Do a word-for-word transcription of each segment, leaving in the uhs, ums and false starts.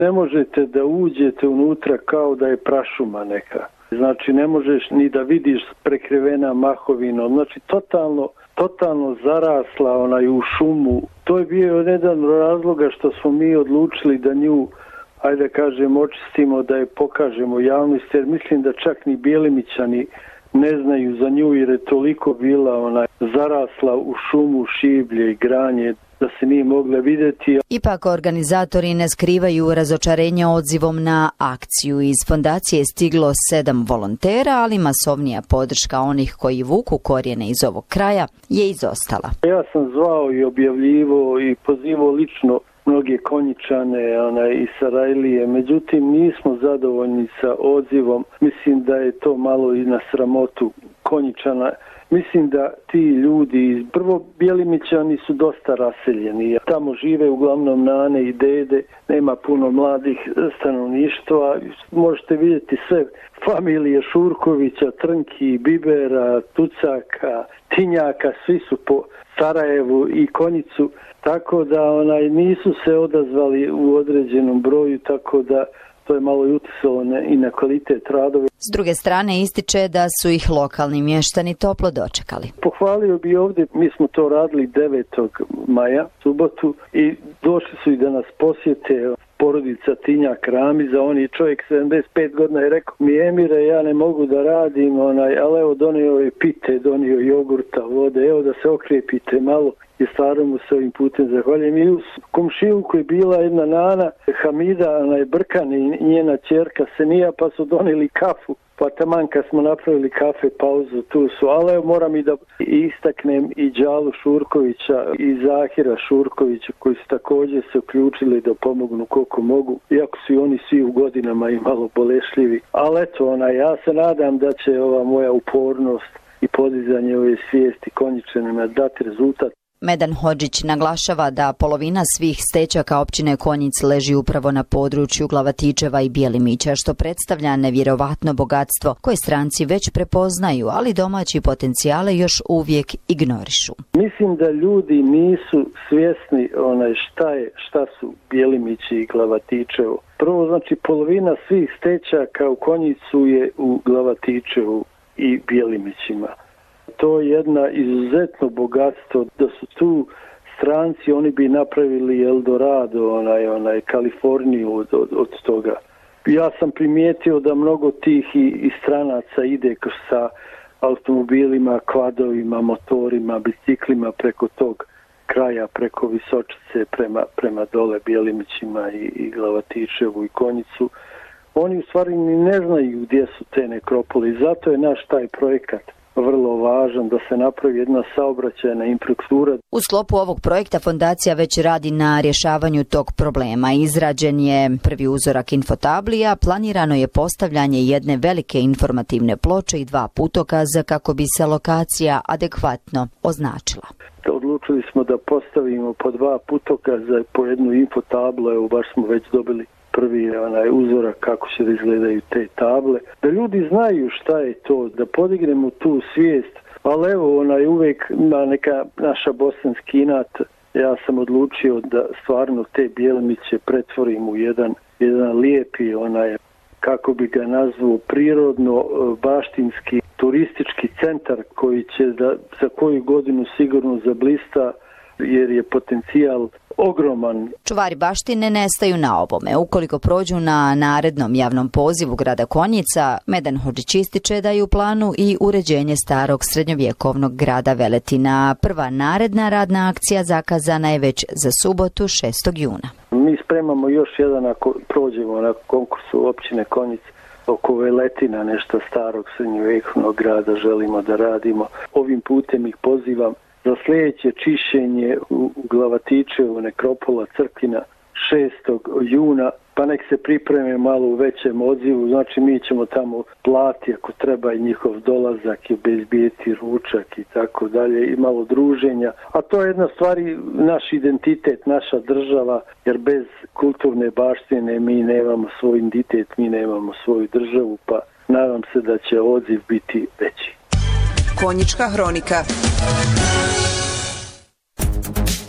Ne možete da uđete unutra kao da je prašuma neka. Znači ne možeš ni da vidiš prekrivena mahovinom. Znači totalno, totalno zarasla onaj u šumu. To je bio jedan razloga što smo mi odlučili da nju, ajde kažem, očistimo, da je pokažemo javnosti, jer mislim da čak ni Bjelimićani ne znaju za nju, jer je toliko bila ona zarasla u šumu, šiblje i granje da se nije mogla vidjeti. Ipak organizatori ne skrivaju razočarenje odzivom na akciju. Iz fondacije je stiglo sedam volontera, ali masovnija podrška onih koji vuku korijene iz ovog kraja je izostala. Ja sam zvao i objavljivo i pozivao lično mnoge Konjičane ona, i Sarajlije, međutim nismo zadovoljni sa odzivom. Mislim da je to malo i na sramotu Konjičana. Mislim da ti ljudi, prvo Bjelimićani su dosta raseljeni, tamo žive uglavnom nane i dede, nema puno mladih stanovništva, možete vidjeti sve familije Šurkovića, Trnki, Bibera, Tucaka, Tinjaka, svi su po Sarajevu i Konjicu, tako da onaj nisu se odazvali u određenom broju, tako da to je malo utjecalo i na kvalitet radova. S druge strane ističe da su ih lokalni mještani toplo dočekali. Pohvalio bi ovdje, mi smo to radili devetog maja, subotu, i došli su i da nas posjete porodica Tinjak Ramiza. On je čovjek sedamdeset pet godina i rekao mi, Emire, ja ne mogu da radim, onaj, ali evo donio je pite, donio jogurta, vode, evo da se okrijepite malo. I stvarno mu se ovim putem zahvaljujem. I u komšiluku je bila jedna nana, Hamida, onaj Brkan i njena ćerka Senija, pa su donijeli kafu. Pa taman kad smo napravili kafe pauzu, tu su. Ali evo moram i da istaknem i Đalu Šurkovića i Zahira Šurkovića, koji su također se uključili da pomognu koliko mogu, iako su i oni svi u godinama i malo bolešljivi. Ali eto, ona, ja se nadam da će ova moja upornost i podizanje ove svijesti Konjičanima dati rezultat. Medan Hodžić naglašava da polovina svih stećaka općine Konjic leži upravo na području Glavatičeva i Bjelimića, što predstavlja nevjerovatno bogatstvo koje stranci već prepoznaju, ali domaći potencijale još uvijek ignorišu. Mislim da ljudi nisu svjesni onaj šta je, šta su Bjelimići i Glavatičevo. Prvo, znači, polovina svih stećaka u Konjicu je u Glavatičevu i Bjelimićima. To je jedna izuzetno bogatstvo, da su tu stranci, oni bi napravili Eldorado, onaj, onaj, Kaliforniju od, od, od toga. Ja sam primijetio da mnogo tih i, i stranaca ide sa automobilima, kvadovima, motorima, biciklima preko tog kraja, preko Visočice, prema, prema dole Bjelimićima i, i Glavatičevu i Konjicu. Oni u stvari ni ne znaju gdje su te nekropole i zato je naš taj projekat vrlo važan da se napravi jedna saobraćajna infrastruktura. U sklopu ovog projekta fondacija već radi na rješavanju tog problema. Izrađen je prvi uzorak infotablija, planirano je postavljanje jedne velike informativne ploče i dva putokaza kako bi se lokacija adekvatno označila. Odlučili smo da postavimo po dva putokaza, po jednu infotablu, evo baš smo već dobili prvi onaj uzorak kako će da izgledaju te table, da ljudi znaju šta je to, da podignemo tu svijest, ali evo onaj uvijek ima neka naša bosanski inat. Ja sam odlučio da stvarno te Bjelimiće pretvorim u jedan, jedan lijepi onaj, kako bi ga nazvao, prirodno baštinski turistički centar koji će da za koju godinu sigurno zablista, jer je potencijal ogroman. Čuvari baštine ne staju na ovome. Ukoliko prođu na narednom javnom pozivu grada Konjica, Medan Hodžić ističe da je u planu i uređenje starog srednjovjekovnog grada Veletina. Prva naredna radna akcija zakazana je već za subotu šestog juna. Mi spremamo još jedan ako prođemo na konkursu općine Konjic oko Veletina, nešto starog srednjovjekovnog grada želimo da radimo. Ovim putem ih pozivam za sljedeće čišćenje u Glavatičevu nekropola Crkvina šestog juna, pa nek se pripreme malo u većem odzivu. Znači mi ćemo tamo plati ako treba i njihov dolazak i obezbijeti ručak i tako dalje i malo druženja. A to je jedna stvari naš identitet, naša država, jer bez kulturne baštine mi nemamo svoj identitet, mi nemamo svoju državu, pa nadam se da će odziv biti veći. Konjička hronika.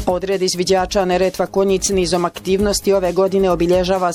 Odred izviđača Neretva Konjic nizom aktivnosti ove godine obilježava